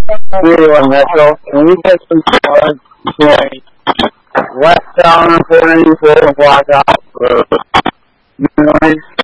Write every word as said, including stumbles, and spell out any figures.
Zero Metro. Can we get some stars between westbound four ninety-four and block out for New Orleans?